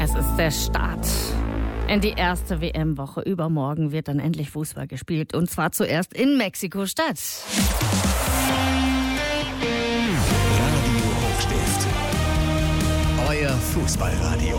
Es ist der Start in die erste WM-Woche. Übermorgen wird dann endlich Fußball gespielt. Und zwar zuerst in Mexiko-Stadt. Radio Hochstift. Euer Fußballradio.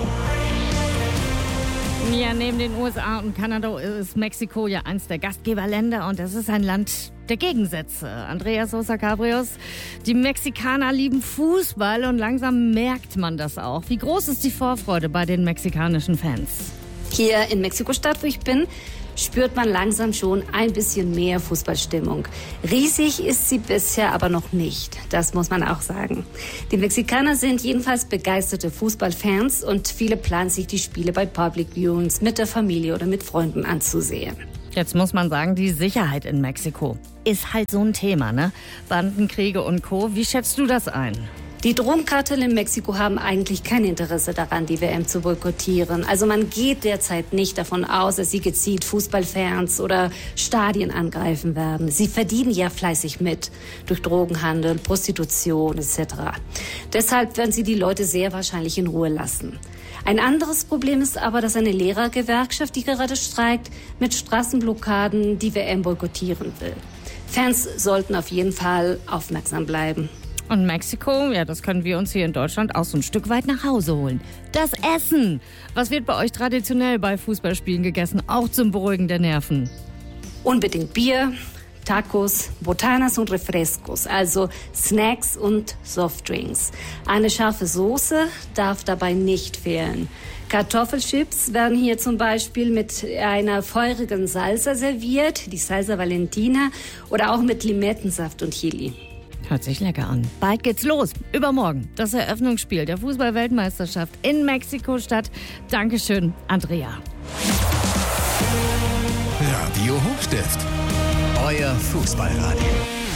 Ja, neben den USA und Kanada ist Mexiko ja eins der Gastgeberländer und es ist ein Land der Gegensätze. Andrea Sosa Cabrios, die Mexikaner lieben Fußball und langsam merkt man das auch. Wie groß ist die Vorfreude bei den mexikanischen Fans? Hier in Mexiko-Stadt, wo ich bin, spürt man langsam schon ein bisschen mehr Fußballstimmung. Riesig ist sie bisher aber noch nicht, das muss man auch sagen. Die Mexikaner sind jedenfalls begeisterte Fußballfans und viele planen sich die Spiele bei Public Viewings mit der Familie oder mit Freunden anzusehen. Jetzt muss man sagen, die Sicherheit in Mexiko ist halt so ein Thema, ne? Bandenkriege und Co. Wie schätzt du das ein? Die Drogenkartelle in Mexiko haben eigentlich kein Interesse daran, die WM zu boykottieren. Also man geht derzeit nicht davon aus, dass sie gezielt Fußballfans oder Stadien angreifen werden. Sie verdienen ja fleißig mit durch Drogenhandel, Prostitution etc. Deshalb werden sie die Leute sehr wahrscheinlich in Ruhe lassen. Ein anderes Problem ist aber, dass eine Lehrergewerkschaft, die gerade streikt, mit Straßenblockaden die WM boykottieren will. Fans sollten auf jeden Fall aufmerksam bleiben. Und Mexiko, ja, das können wir uns hier in Deutschland auch so ein Stück weit nach Hause holen. Das Essen. Was wird bei euch traditionell bei Fußballspielen gegessen, auch zum Beruhigen der Nerven? Unbedingt Bier, Tacos, Botanas und Refrescos, also Snacks und Softdrinks. Eine scharfe Soße darf dabei nicht fehlen. Kartoffelchips werden hier zum Beispiel mit einer feurigen Salsa serviert, die Salsa Valentina, oder auch mit Limettensaft und Chili. Hört sich lecker an. Bald geht's los. Übermorgen das Eröffnungsspiel der Fußball-Weltmeisterschaft in Mexiko-Stadt. Dankeschön, Andrea. Radio Hochstift. Euer Fußballradio.